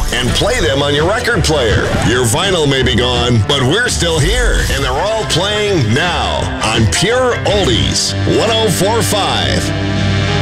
and play them on your record player. Your vinyl may be gone, but we're still here, and they're all playing now on Pure Oldies 104.5.